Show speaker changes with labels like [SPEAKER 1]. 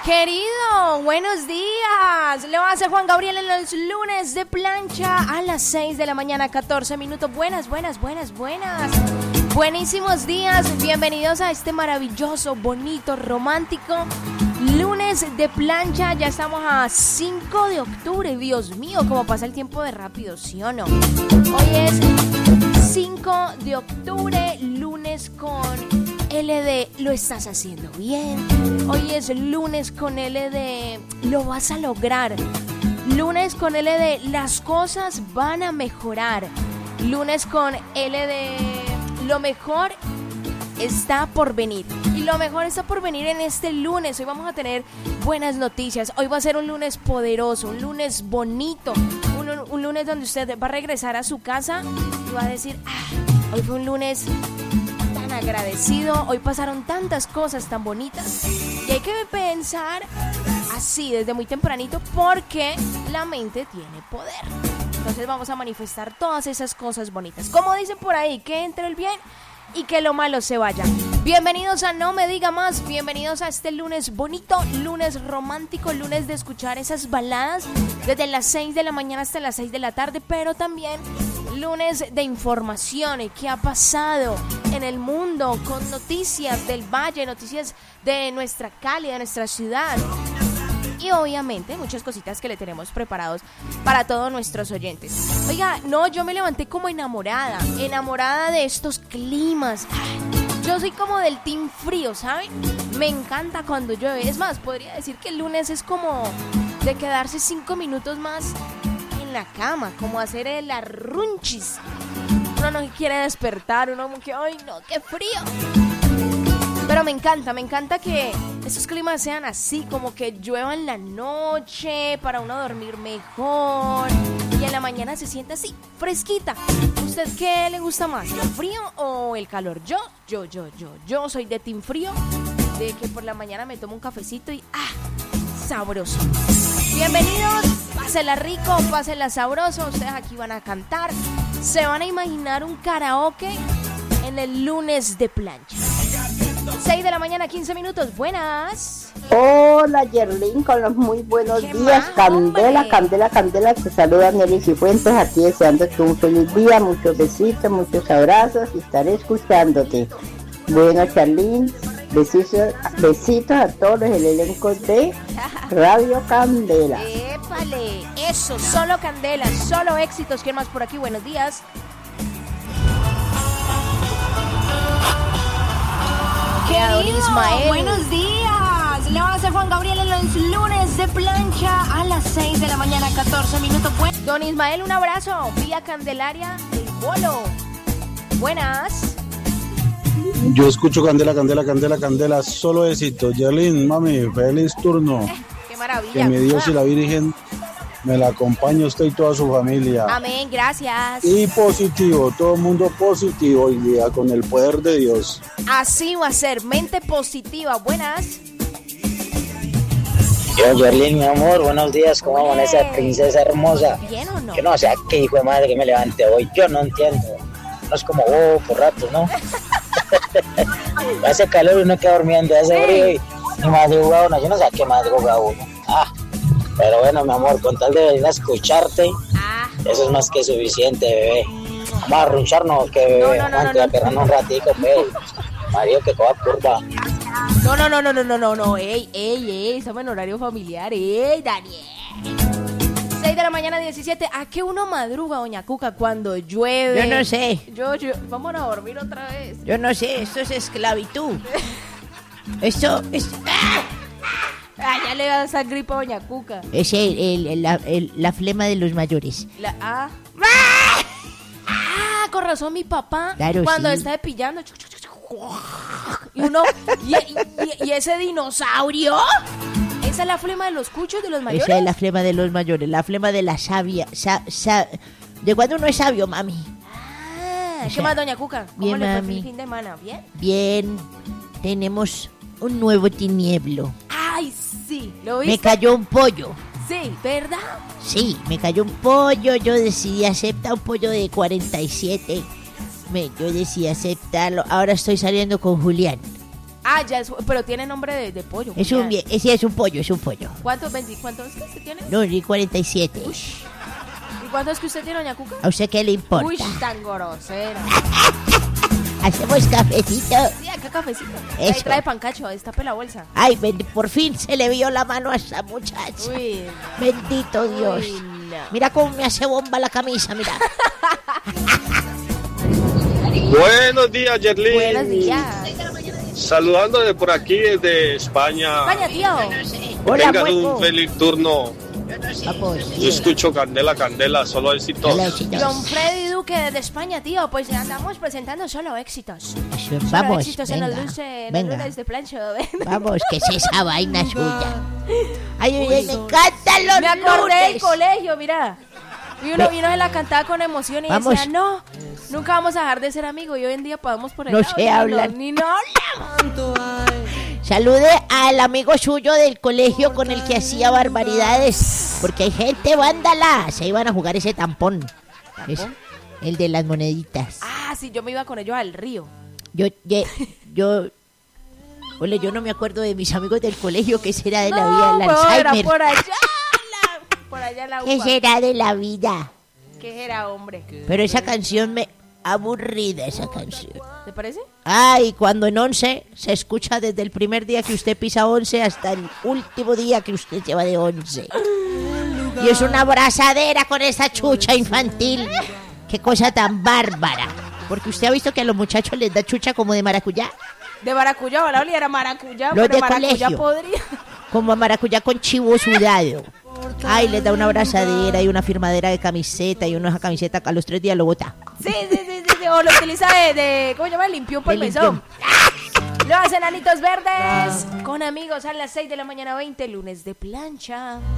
[SPEAKER 1] Querido, buenos días. Lo hace Juan Gabriel en los lunes de plancha a las 6 de la mañana, 14 minutos. Buenas. Buenísimos días. Bienvenidos a este maravilloso, bonito, romántico lunes de plancha. Ya estamos a 5 de octubre. Dios mío, cómo pasa el tiempo de rápido, ¿sí o no? Hoy es 5 de octubre, lunes con L de lo estás haciendo bien. Hoy es lunes con L de lo vas a lograr. Lunes con L de las cosas van a mejorar. Lunes con L de lo mejor está por venir. Y lo mejor está por venir en este lunes. Hoy vamos a tener buenas noticias. Hoy va a ser un lunes poderoso, un lunes bonito, un lunes donde usted va a regresar a su casa y va a decir, hoy fue un lunes tan agradecido, hoy pasaron tantas cosas tan bonitas. Y hay que pensar así desde muy tempranito porque la mente tiene poder. Entonces vamos a manifestar todas esas cosas bonitas. Como dicen por ahí, que entre el bien y que lo malo se vaya. Bienvenidos a No Me Diga Más. Bienvenidos a este lunes bonito, lunes romántico, lunes de escuchar esas baladas desde las 6 de la mañana hasta las 6 de la tarde, pero también lunes de información. ¿Qué ha pasado en el mundo? Con noticias del Valle, noticias de nuestra Cali, de nuestra ciudad. Y obviamente muchas cositas que le tenemos preparados para todos nuestros oyentes. Oiga, no, yo me levanté como enamorada de estos climas. Yo soy como del team frío, ¿saben? Me encanta cuando llueve. Es más, podría decir que el lunes es como de quedarse 5 minutos más en la cama, como hacer el arrunchis. Uno no quiere despertar, uno como que, ¡ay no, qué frío! Pero me encanta que esos climas sean así, como que llueva en la noche para uno dormir mejor y en la mañana se siente así, fresquita. ¿Usted qué le gusta más, el frío o el calor? Yo soy de team frío, de que por la mañana me tomo un cafecito y sabroso. Bienvenidos, pásela rico, pásela sabroso. Ustedes aquí van a cantar, se van a imaginar un karaoke en el lunes de plancha. 6 de la mañana, 15 minutos. Buenas.
[SPEAKER 2] Hola, Yerlin, con los muy buenos días.
[SPEAKER 1] Más,
[SPEAKER 2] Candela. Te saluda Nelly Cifuentes, aquí deseándote un feliz día, muchos besitos, muchos abrazos y estaré escuchándote. Bueno, Charlín, besitos a todos el elenco de Radio Candela.
[SPEAKER 1] ¡Épale! Eso, solo Candela, solo éxitos. ¿Quién más por aquí? Buenos días. Querido Ismael, buenos días. Le va a hacer Juan Gabriel en los lunes de plancha a las 6 de la mañana, 14 minutos. Don Ismael, un abrazo. Vía Candelaria, el Bolo. Buenas.
[SPEAKER 3] Yo escucho Candela, solo éxito. Yerlin, mami, feliz turno.
[SPEAKER 1] Qué maravilla.
[SPEAKER 3] Que mi Dios y la Virgen me la acompañe usted y toda su familia.
[SPEAKER 1] Amén, gracias.
[SPEAKER 3] Y positivo, todo el mundo positivo hoy día, con el poder de Dios.
[SPEAKER 1] Así va a ser, mente positiva. Buenas.
[SPEAKER 4] Yerlin, mi amor, buenos días. ¿Cómo amanece esa princesa hermosa?
[SPEAKER 1] ¿Bien o no?
[SPEAKER 4] Yo no sé a qué hijo de madre que me levante hoy. Yo no entiendo. No es como por rato, ¿no? Hace calor y uno queda durmiendo, hace frío y madruga uno. Yo no sé a qué madruga uno. Pero bueno, mi amor, con tal de venir a escucharte, eso es más que suficiente, bebé. Vamos a arruncharnos, que bebé. Aguante la perrana un ratico, bebé. Mario, que coja curva.
[SPEAKER 1] No. Ey, estamos en horario familiar. Daniel. 6 de la mañana, 17. ¿A qué uno madruga, doña Cuca, cuando llueve?
[SPEAKER 5] Yo no sé.
[SPEAKER 1] Vamos a dormir otra vez.
[SPEAKER 5] Yo no sé, esto es esclavitud. Esto es...
[SPEAKER 1] Ya le va a dar gripa a doña Cuca.
[SPEAKER 5] Es la flema de los mayores.
[SPEAKER 1] Con razón mi papá,
[SPEAKER 5] claro,
[SPEAKER 1] cuando
[SPEAKER 5] sí.
[SPEAKER 1] está depillando y uno y ese dinosaurio, esa es la flema de los cuchos de los mayores.
[SPEAKER 5] Esa es la flema de los mayores, la flema de la sabia, de cuando uno es sabio, mami.
[SPEAKER 1] ¿Qué más, doña Cuca? ¿Cómo
[SPEAKER 5] bien,
[SPEAKER 1] le fue
[SPEAKER 5] mami.
[SPEAKER 1] el fin de semana? ¿Bien?
[SPEAKER 5] Bien, tenemos un nuevo tinieblo.
[SPEAKER 1] Ay, sí, ¿lo viste?
[SPEAKER 5] Me cayó un pollo.
[SPEAKER 1] Sí, ¿verdad?
[SPEAKER 5] Sí, me cayó un pollo, yo decidí aceptar un pollo de 47. Yo decidí aceptarlo, ahora estoy saliendo con Julián.
[SPEAKER 1] Ah, ya es, pero tiene nombre de pollo.
[SPEAKER 5] Sí, es un pollo,
[SPEAKER 1] ¿Cuántos es que usted tiene?
[SPEAKER 5] No, ni 47.
[SPEAKER 1] ¿Y cuánto es que usted tiene, doña Cuca?
[SPEAKER 5] ¿A usted qué le importa?
[SPEAKER 1] Uy, tan grosero.
[SPEAKER 5] Hacemos cafecito.
[SPEAKER 1] Sí, acá cafecito.
[SPEAKER 5] Eso.
[SPEAKER 1] Ahí trae pancacho, destape la bolsa.
[SPEAKER 5] Ay, por fin se le vio la mano a esa muchacha.
[SPEAKER 1] Uy, no.
[SPEAKER 5] Bendito Dios.
[SPEAKER 1] Uy, no.
[SPEAKER 5] Mira cómo me hace bomba la camisa, mira.
[SPEAKER 3] Buenos días, Yerlin.
[SPEAKER 1] Buenos días.
[SPEAKER 3] Saludando de por aquí, desde España.
[SPEAKER 1] España, tío.
[SPEAKER 5] Hola,
[SPEAKER 3] Tengan
[SPEAKER 5] hueco.
[SPEAKER 3] un feliz turno.
[SPEAKER 5] Vamos.
[SPEAKER 3] Yo escucho Candela, solo éxitos.
[SPEAKER 5] Hola, éxitos.
[SPEAKER 1] Don Freddy Duque de España, tío. Pues andamos presentando solo éxitos.
[SPEAKER 5] Eso,
[SPEAKER 1] Solo
[SPEAKER 5] vamos,
[SPEAKER 1] éxitos en
[SPEAKER 5] venga,
[SPEAKER 1] el
[SPEAKER 5] venga.
[SPEAKER 1] lunes de plancho.
[SPEAKER 5] Vamos, que es esa vaina suya. Ay, me encantan los
[SPEAKER 1] Me acordé del
[SPEAKER 5] lunes.
[SPEAKER 1] colegio, mira. Y uno se la cantaba con emoción y
[SPEAKER 5] Vamos.
[SPEAKER 1] decía, no, nunca vamos a dejar de ser amigos. Y hoy en día podemos por el
[SPEAKER 5] No
[SPEAKER 1] lado
[SPEAKER 5] se
[SPEAKER 1] y
[SPEAKER 5] hablan.
[SPEAKER 1] Ni no hablamos.
[SPEAKER 5] Salude al amigo suyo del colegio con el que hacía barbaridades. Porque hay gente vándala. Se iban a jugar ese tampón. Es el de las moneditas.
[SPEAKER 1] Ah, sí, yo me iba con ellos al río.
[SPEAKER 5] Ole, yo no me acuerdo de mis amigos del colegio. ¿Qué será de la vida? El
[SPEAKER 1] No, era
[SPEAKER 5] Alzheimer.
[SPEAKER 1] por allá la
[SPEAKER 5] ¿Qué
[SPEAKER 1] uva.
[SPEAKER 5] será de la vida?
[SPEAKER 1] ¿Qué era, hombre?
[SPEAKER 5] Pero esa canción me... Aburrida esa canción.
[SPEAKER 1] ¿Te parece?
[SPEAKER 5] Ay, cuando en 11 se escucha desde el primer día que usted pisa 11 hasta el último día que usted se va de 11. Y es una abrazadera con esa chucha infantil. Qué cosa tan bárbara. Porque usted ha visto que a los muchachos les da chucha como de maracuyá.
[SPEAKER 1] De maracuyá, o la Oli era maracuyá,
[SPEAKER 5] Los
[SPEAKER 1] pero
[SPEAKER 5] de
[SPEAKER 1] maracuyá
[SPEAKER 5] colegio.
[SPEAKER 1] podría.
[SPEAKER 5] Como a maracuyá con chivo sudado. Ay, les da una abrazadera y una firmadera de camiseta y una camiseta que a los 3 días lo bota.
[SPEAKER 1] Sí. O lo utiliza de ¿cómo se llama? Limpión por el
[SPEAKER 5] De
[SPEAKER 1] mesón. Los enanitos verdes con amigos a las 6 de la mañana 20, lunes de plancha.